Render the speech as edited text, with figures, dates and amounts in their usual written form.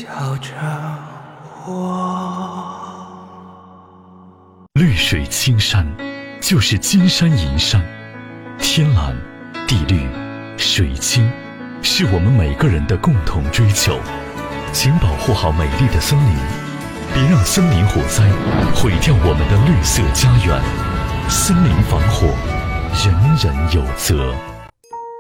笑着我。 绿水青山就是金山银山，天蓝地绿水清是我们每个人的共同追求。请保护好美丽的森林，别让森林火灾毁掉我们的绿色家园。森林防火，人人有责。